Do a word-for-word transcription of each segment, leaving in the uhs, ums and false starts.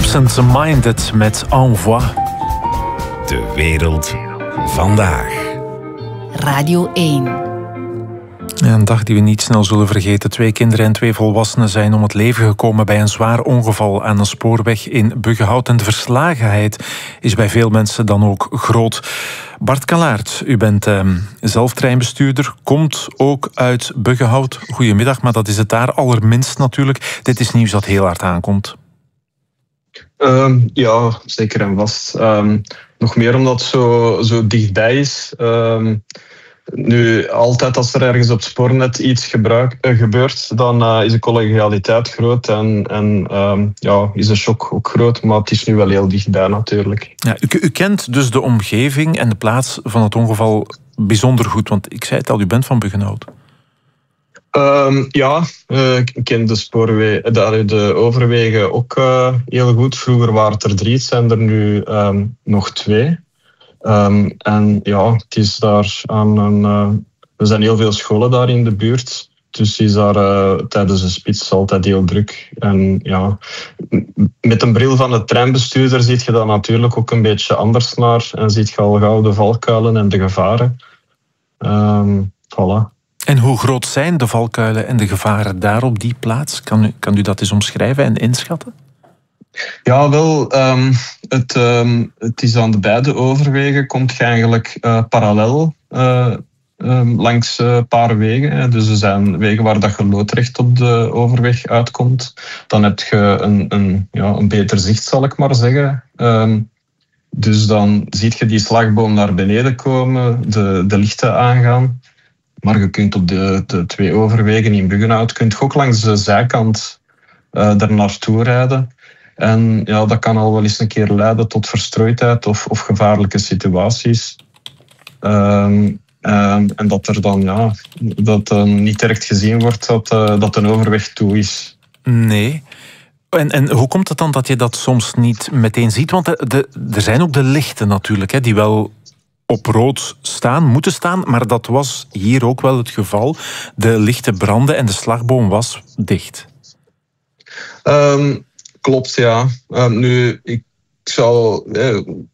Absent Minded met Envoi. De wereld vandaag. Radio één. Ja, een dag die we niet snel zullen vergeten. Twee kinderen en twee volwassenen zijn om het leven gekomen bij een zwaar ongeval aan een spoorweg in Buggenhout. En de verslagenheid is bij veel mensen dan ook groot. Bart Kalaert, u bent eh, zelf treinbestuurder, komt ook uit Buggenhout. Goedemiddag, maar dat is het daar allerminst natuurlijk. Dit is nieuws dat heel hard aankomt. Um, ja, zeker en vast. Um, nog meer omdat het zo, zo dichtbij is. Um, nu, altijd als er ergens op het spoornet iets gebruik, uh, gebeurt, dan uh, is de collegialiteit groot en, en um, ja, is de shock ook groot. Maar het is nu wel heel dichtbij natuurlijk. Ja, u, u kent dus de omgeving en de plaats van het ongeval bijzonder goed. Want ik zei het al, u bent van Buggenhout. Um, ja, uh, ik ken de, spoorwe- de, de overwegen ook uh, heel goed. Vroeger waren het er drie, het zijn er nu um, nog twee. Um, en ja, het is daar aan een... Uh, er zijn heel veel scholen daar in de buurt. Dus het is daar uh, tijdens de spits altijd heel druk. En ja, met een bril van de treinbestuurder zie je daar natuurlijk ook een beetje anders naar. En zie je al gauw de valkuilen en de gevaren. Um, voilà. En hoe groot zijn de valkuilen en de gevaren daar op die plaats? Kan u, kan u dat eens omschrijven en inschatten? Ja, wel. Um, het, um, het is aan de beide overwegen. Komt je eigenlijk uh, parallel uh, um, langs een uh, paar wegen. Hè. Dus er zijn wegen waar dat je loodrecht op de overweg uitkomt. Dan heb je een, een, ja, een beter zicht, zal ik maar zeggen. Um, dus dan zie je die slagboom naar beneden komen, de, de lichten aangaan. Maar je kunt op de, de twee overwegen in Buggenhout kunt je ook langs de zijkant uh, er naartoe rijden. En ja, dat kan al wel eens een keer leiden tot verstrooidheid of, of gevaarlijke situaties. Um, um, en dat er dan ja, dat uh, niet direct gezien wordt dat, uh, dat een overweg toe is. Nee. En, en hoe komt het dan dat je dat soms niet meteen ziet? Want de, de, er zijn ook de lichten natuurlijk, hè, die wel op rood staan, moeten staan, maar dat was hier ook wel het geval. De lichten brandden en de slagboom was dicht. Um, klopt, ja. Um, nu, ik zou... Eh,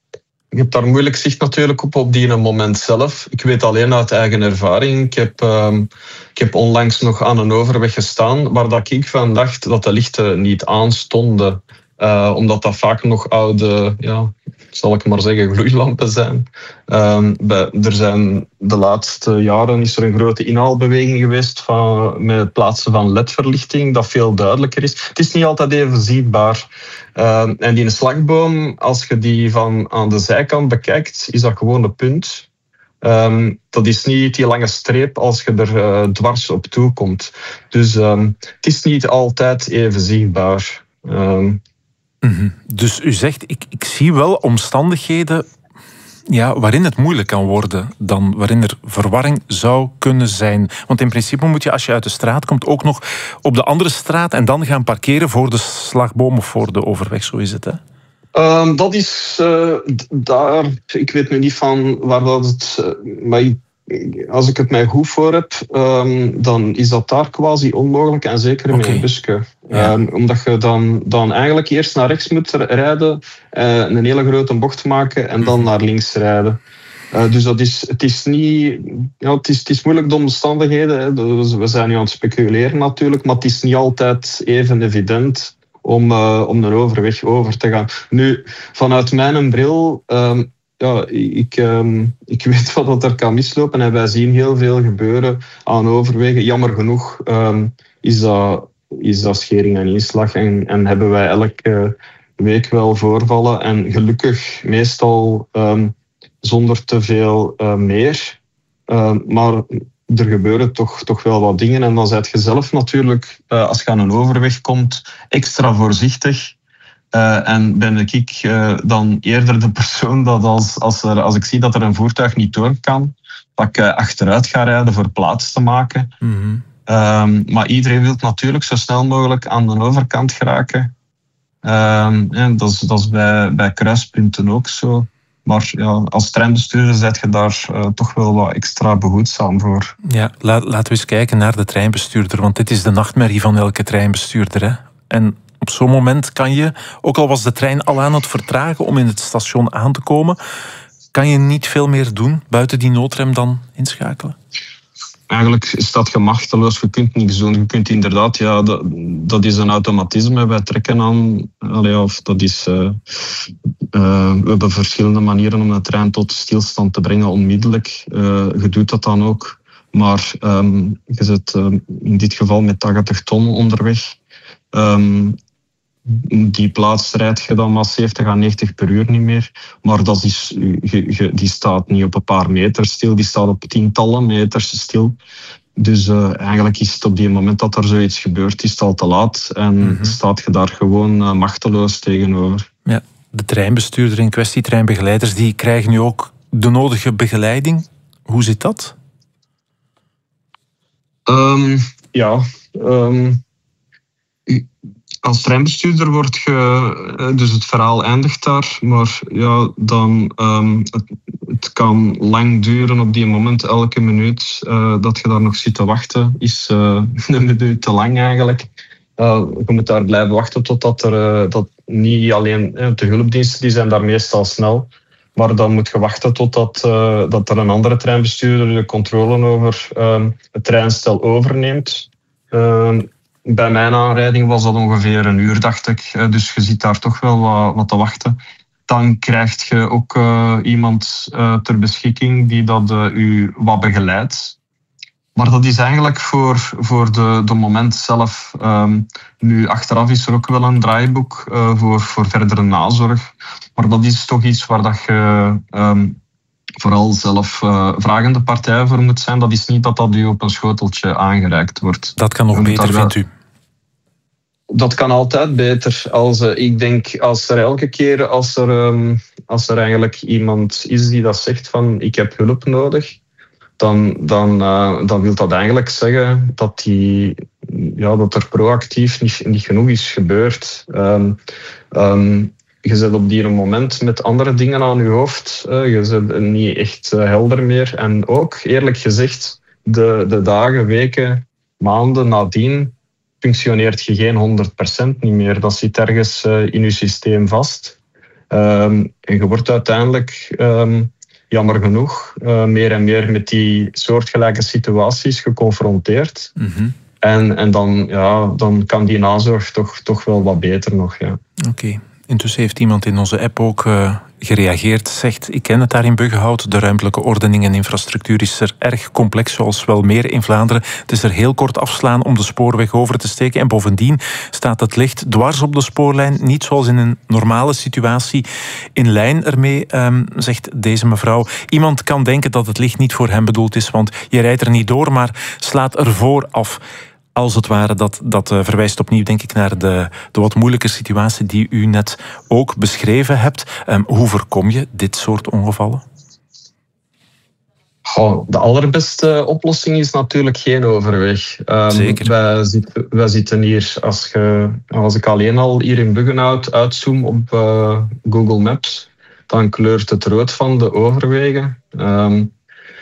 ik heb daar moeilijk zicht natuurlijk op op die moment zelf. Ik weet alleen uit eigen ervaring. Ik heb, um, ik heb onlangs nog aan een overweg gestaan waar dat ik van dacht dat de lichten niet aanstonden. Uh, omdat dat vaak nog oude, ja, zal ik maar zeggen, gloeilampen zijn. Um, bij, er zijn de laatste jaren is er een grote inhaalbeweging geweest van, met het plaatsen van L E D-verlichting, dat veel duidelijker is. Het is niet altijd even zichtbaar. Um, en die slagboom, als je die van aan de zijkant bekijkt, is dat gewoon een punt. Um, dat is niet die lange streep als je er uh, dwars op toe komt. Dus um, het is niet altijd even zichtbaar. Um, Mm-hmm. Dus u zegt, ik, ik zie wel omstandigheden ja, waarin het moeilijk kan worden, dan waarin er verwarring zou kunnen zijn. Want in principe moet je, als je uit de straat komt, ook nog op de andere straat en dan gaan parkeren voor de slagboom of voor de overweg. Zo is het, hè? Um, dat is uh, daar, ik weet nu niet van waar dat het, uh, maar ik, als ik het mij goed voor heb, um, dan is dat daar quasi onmogelijk en zeker met okay. een busje. Ja. Um, omdat je dan, dan eigenlijk eerst naar rechts moet rijden, uh, een hele grote bocht maken en dan naar links rijden. Uh, dus dat is, het, is niet, ja, het, is, het is moeilijk de omstandigheden. Hè. Dus we zijn nu aan het speculeren natuurlijk, maar het is niet altijd even evident om, uh, om een overweg over te gaan. Nu, vanuit mijn bril... Um, Ja, ik, um, ik weet wat er kan mislopen en wij zien heel veel gebeuren aan overwegen. Jammer genoeg um, is, dat, is dat schering en inslag en, en hebben wij elke week wel voorvallen. En gelukkig meestal um, zonder te veel uh, meer. Um, maar er gebeuren toch, toch wel wat dingen en dan zijt je zelf natuurlijk, uh, als je aan een overweg komt, extra voorzichtig. Uh, en ben ik uh, dan eerder de persoon dat als, als, er, als ik zie dat er een voertuig niet door kan, dat ik uh, achteruit ga rijden voor plaats te maken. Mm-hmm. Um, maar iedereen wil natuurlijk zo snel mogelijk aan de overkant geraken. Um, en dat is, dat is bij, bij kruispunten ook zo. Maar ja, als treinbestuurder zet je daar uh, toch wel wat extra behoedzaam voor. Ja, la, laten we eens kijken naar de treinbestuurder, want dit is de nachtmerrie van elke treinbestuurder, hè? En op op zo'n moment kan je, ook al was de trein al aan het vertragen om in het station aan te komen, kan je niet veel meer doen buiten die noodrem dan inschakelen? Eigenlijk is dat gemachteloos. Je kunt niks doen. Je kunt inderdaad, ja, dat, dat is een automatisme. Wij trekken aan. Allee, of dat is, uh, uh, we hebben verschillende manieren om de trein tot stilstand te brengen onmiddellijk. Uh, je doet dat dan ook. Maar um, je zit uh, in dit geval met tachtig ton onderweg. Um, Die plaats rijd je dan maar zeventig à negentig per uur niet meer. Maar dat is, je, je, die staat niet op een paar meter stil, die staat op tientallen meters stil. Dus uh, eigenlijk is het op die moment dat er zoiets gebeurt, is het al te laat. En mm-hmm. staat je daar gewoon uh, machteloos tegenover. Ja, de treinbestuurder in kwestie, treinbegeleiders, die krijgen nu ook de nodige begeleiding. Hoe zit dat? Um, ja... Um, Als treinbestuurder wordt je, dus het verhaal eindigt daar, maar ja, dan um, het, het kan lang duren op die moment. Elke minuut uh, dat je daar nog zit te wachten is uh, een minuut te lang eigenlijk. Uh, je moet daar blijven wachten totdat er uh, dat niet alleen uh, de hulpdiensten, die zijn daar meestal snel, maar dan moet je wachten totdat uh, dat er een andere treinbestuurder de controle over uh, het treinstel overneemt. Uh, Bij mijn aanrijding was dat ongeveer een uur, dacht ik. Dus je zit daar toch wel wat, wat te wachten. Dan krijg je ook uh, iemand uh, ter beschikking die dat uh, u wat begeleidt. Maar dat is eigenlijk voor, voor de, de moment zelf. Um, nu, achteraf is er ook wel een draaiboek uh, voor, voor verdere nazorg. Maar dat is toch iets waar dat je um, vooral zelf uh, vragende partij voor moet zijn. Dat is niet dat dat u op een schoteltje aangereikt wordt. Dat kan nog beter, vindt u? Dat kan altijd beter. Als, uh, ik denk, als er elke keer, als er, um, als er eigenlijk iemand is die dat zegt van ik heb hulp nodig, dan, dan, uh, dan wil dat eigenlijk zeggen dat, die, ja, dat er proactief niet, niet genoeg is gebeurd. Um, um, je zit op die moment met andere dingen aan je hoofd. Uh, je zit niet echt uh, helder meer. En ook, eerlijk gezegd, de, de dagen, weken, maanden nadien functioneert je geen honderd procent niet meer. Dat zit ergens uh, in je systeem vast. Um, en je wordt uiteindelijk, um, jammer genoeg, uh, meer en meer met die soortgelijke situaties geconfronteerd. Mm-hmm. En, en dan, ja, dan kan die nazorg toch, toch wel wat beter nog. Ja. Oké. Okay. Intussen heeft iemand in onze app ook uh, gereageerd. Zegt, ik ken het daar in Buggenhout. De ruimtelijke ordening en infrastructuur is er erg complex, zoals wel meer in Vlaanderen. Het is er heel kort afslaan om de spoorweg over te steken. En bovendien staat het licht dwars op de spoorlijn. Niet zoals in een normale situatie in lijn ermee, um, zegt deze mevrouw. Iemand kan denken dat het licht niet voor hem bedoeld is, want je rijdt er niet door, maar slaat ervoor af. Als het ware, dat, dat uh, verwijst opnieuw, denk ik, naar de, de wat moeilijke situatie die u net ook beschreven hebt. Um, hoe voorkom je dit soort ongevallen? Oh, de allerbeste oplossing is natuurlijk geen overweg. Um, Zeker. Wij, zit, wij zitten hier, als, je, als ik alleen al hier in Buggenhout uitzoom op uh, Google Maps, dan kleurt het rood van de overwegen. Um,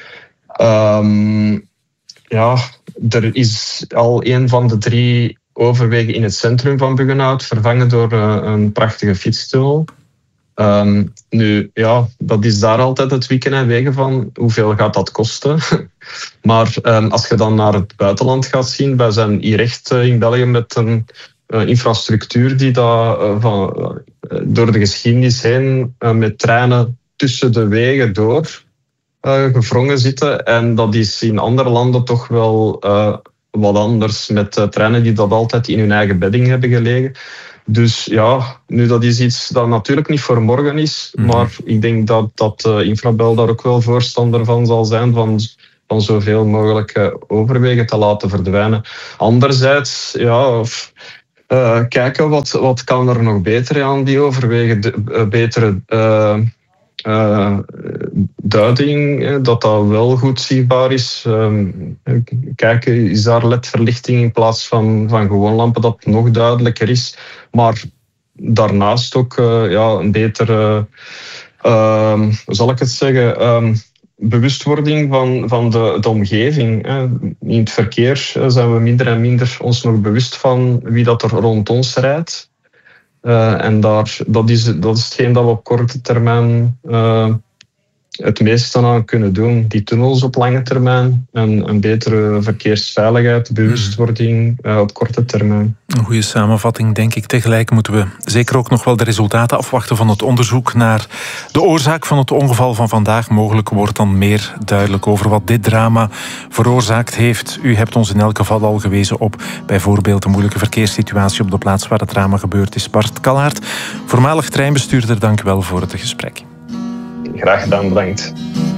um, ja... Er is al een van de drie overwegen in het centrum van Buggenhout vervangen door een prachtige fietstunnel. Um, nu, ja, dat is daar altijd het wikken en wegen van hoeveel gaat dat kosten. Maar um, als je dan naar het buitenland gaat zien, wij zijn hier echt in België met een uh, infrastructuur die dat, uh, van, uh, door de geschiedenis heen uh, met treinen tussen de wegen door Uh, gevrongen zitten. En dat is in andere landen toch wel uh, wat anders, met uh, treinen die dat altijd in hun eigen bedding hebben gelegen. Dus ja, nu dat is iets dat natuurlijk niet voor morgen is, mm-hmm. maar ik denk dat, dat uh, Infrabel daar ook wel voorstander van zal zijn, van, van zoveel mogelijk uh, overwegen te laten verdwijnen. Anderzijds, ja... Uh, kijken wat, wat kan er nog beter aan die overwegen, de, uh, betere... Uh, Uh, duiding, dat dat wel goed zichtbaar is. Um, kijken, is daar L E D-verlichting in plaats van, van gewoon lampen, dat nog duidelijker is. Maar daarnaast ook uh, ja, een betere, uh, hoe zal ik het zeggen, um, bewustwording van, van de, de omgeving. Hè. In het verkeer zijn we minder en minder ons nog bewust van wie dat er rond ons rijdt. Uh, en daar, dat, is, dat is hetgeen dat we op korte termijn uh, het meeste aan kunnen doen. Die tunnels op lange termijn en een betere verkeersveiligheid, bewustwording uh, op korte termijn. Een goede samenvatting, denk ik. Tegelijk moeten we zeker ook nog wel de resultaten afwachten van het onderzoek naar de oorzaak van het ongeval van vandaag. Mogelijk wordt dan meer duidelijk over wat dit drama veroorzaakt heeft. U hebt ons in elk geval al gewezen op bijvoorbeeld de moeilijke verkeerssituatie op de plaats waar het drama gebeurd is. Bart Kalhaert, voormalig treinbestuurder, dank u wel voor het gesprek. Graag gedaan, bedankt.